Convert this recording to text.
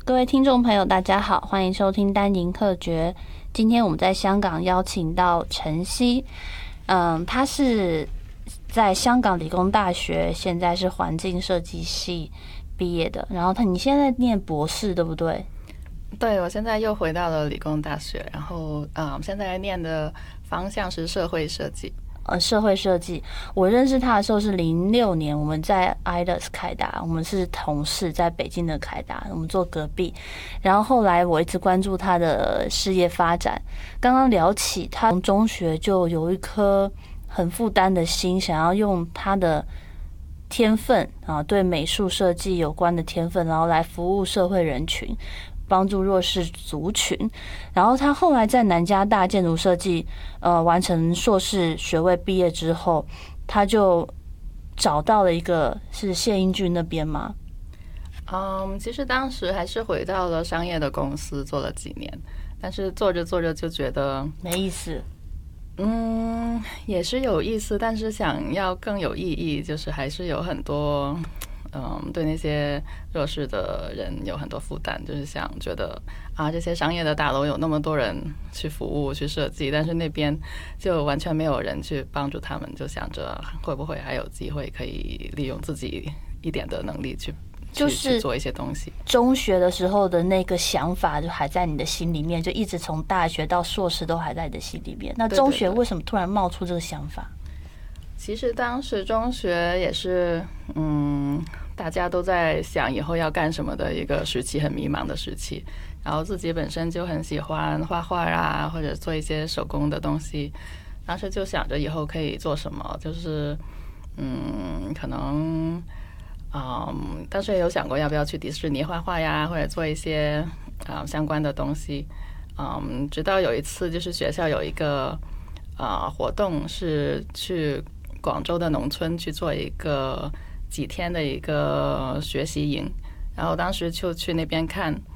各位听众朋友大家好，欢迎收听丹宁客诀。今天我们在香港邀请到陈希，他是在香港理工大学，现在是环境设计系毕业的，然后你现在念博士对不对？ 对，我现在又回到了理工大学，然后现在念的方向是社会设计。 社会设计，我认识他的时候是06年，我们在 IDES 凯达，我们是同事，在北京的凯达，我们坐隔壁。然后后来我一直关注他的事业发展。刚刚聊起他从中学就有一颗很负担的心，想要用他的天分啊，对美术设计有关的天分，然后来服务社会人群，帮助弱势族群。然后他后来在南加大建筑设计完成硕士学位毕业之后，他就找到了一个是谢英俊那边吗？ 其实当时还是回到了商业的公司做了几年，但是做着做着就觉得没意思。 也是有意思，但是想要更有意义，就是还是有很多对那些弱势的人有很多负担，就是想觉得这些商业的大楼有那么多人去服务去设计，但是那边就完全没有人去帮助他们，就想着会不会还有机会可以利用自己一点的能力去做一些东西。 中学的时候的那个想法就还在你的心里面，就一直从大学到硕士都还在你的心里面。那中学为什么突然冒出这个想法？ 其实当时中学也是大家都在想以后要干什么的一个时期，很迷茫的时期。然后自己本身就很喜欢画画啊，或者做一些手工的东西。当时就想着以后可以做什么，就是可能当时也有想过要不要去迪士尼画画呀，或者做一些相关的东西。直到有一次就是学校有一个活动，是去广州的农村去做一个几天的一个学习营，然后当时就去那边看